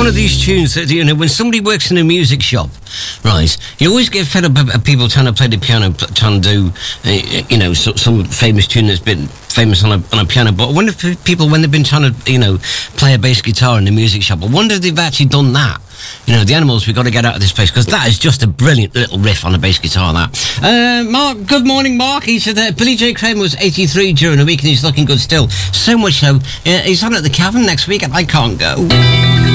one of these tunes that, you know, when somebody works in a music shop, right, you always get fed up of people trying to play the piano, trying to do, you know, some famous tune that's been famous on a piano. But I wonder if people, when they've been trying to, you know, play a bass guitar in the music shop, I wonder if they've actually done that. You know, the Animals, we've got to get out of this place, because that is just a brilliant little riff on a bass guitar, that. Mark, good morning, Mark. He said that Billy J. Kramer was 83 during the week and he's looking good still. So much so, he's on at the Cavern next week and I can't go.